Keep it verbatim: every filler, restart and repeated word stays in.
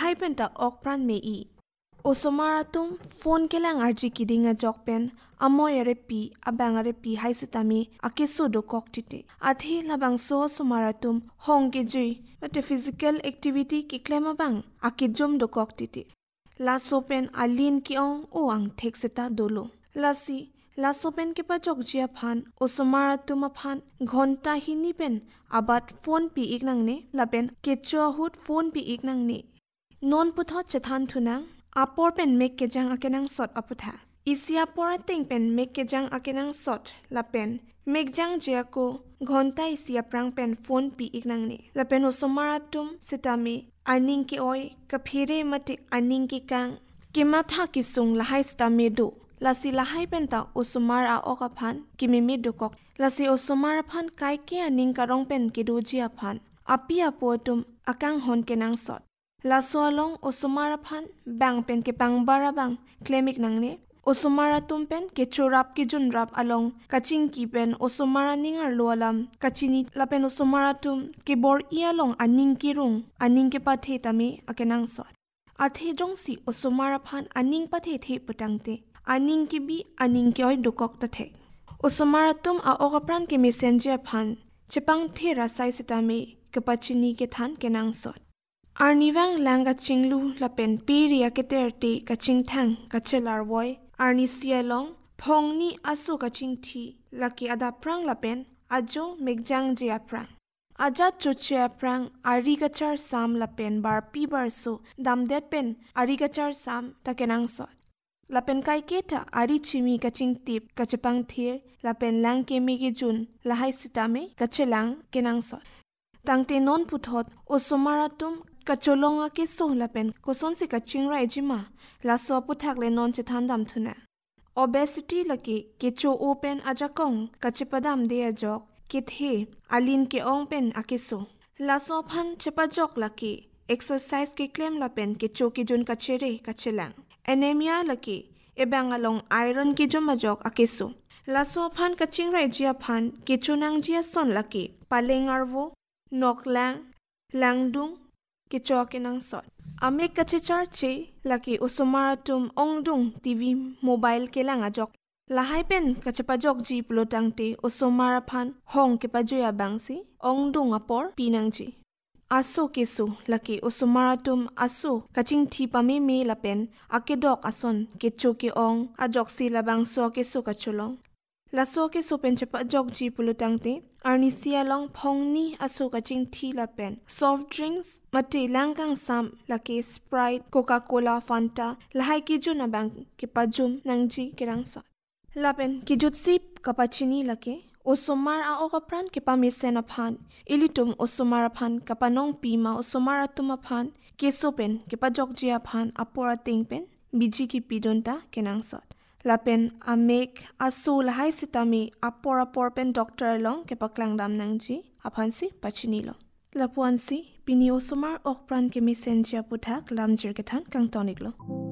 lahai pen ta ok pran me i osomara tum phone kelang arji kidinga jok pen amoy pi abang pi hai sitami akeso do kok tite athi labang so somara tum hong ke jui mate physical activity ki klema bang akijom do kok tite la sopen alin ki ong o ang thek seta dolo lasi la sopen ke pa jok jia phan osomara tum phan ghonta hini pen abat phone pi iknang ne lapen kecho hut phone pi iknang ne non putho chethan thunang apor pen mek ke jang akenang sot aputha isia pora ting pen mek ke jang akenang sot lapen mek jang jia ko ghonta isia prang pen phone pi iknang ne lapen osomara tum sitami aning ki oi ka phire mate aning ki kang kima tha ki sung lahai stame do lasi lahai pen ta osomara oka phan kimimi do kok lasi osomara phan kai ke aning karong pen ke do jia phan api apo tum akang hon kenang sot la soalong osomara phan bang pen ke pang bara bang klemik nangne osomara tum pen ke chorap ke jun rap along kaching ki pen osomara ningar loalam kachini lapen osomara tum ke bor ialong aning ki rung aning ke pathe tame akenang sot athe jong si osomara phan aning pathe the putangte aning ki bi aning ke oi dokok ta the osomara tum a okapran ke messenger phan chepang the rasai sitame ke pachini ke than kenang sot arniwang langa chinglu lapen peria keterte kaching thang kachelar boy arni sialong phongni asu kaching thi laki ada prang lapen ajo megjang je aprang aja chuche aprang ari kachar sam lapen bar pi bar so damdet pen ari kachar sam takenang so lapen kai keta ari chimi kaching tip kachepang thir lapen lang ke mi ge jun lahai sitame kachelang kenang so tangte non puthot osomara tum kacholonga ke sohla pen koson se kaching rai jima la so puthak le non chethan dam thuna obesity laki kecho open ajakong kachipadam de ajok kithe alin ke ong pen akeso la so phan chepa jok laki exercise ke claim la pen kecho ke jun kachere kachelang anemia laki ebang along iron ke joma jok akeso la so phan kaching rai jia phan kecho nang jia son laki palengarwo noklang langdung ke choke nang sot ame kachichar che laki osomara tum ongdung tv mobile ke langa jok lahai pen kachapa jok ji plotangte osomara phan hong ke pajoya bangsi ongdung apor pinangji aso keso laki osomara tum aso kaching thi pame me lapen akedok ason ke choke ong ajok si labang so ke so kacholong laso ke sopen chapa jok ji pulutangte arnisia long phongni aso kaching thi lapen soft drinks mate langkang sam lake sprite coca cola fanta lahai ki juna bang ke pajum nangji kerang so lapen ki jut sip kapachini lake osomar a okapran ke pamisen aphan ilitum osomar aphan kapanong pima osomar atum aphan ke sopen ke pajok ji aphan apora tingpen biji ki pidonta kenang so lapen amek aso lahai sitami apor apor pen doctor long ke paklang dam nangji aphansi pachini lo lapuansi pini osomar okpran ke messenger puthak lamjir ke than kang tonik lo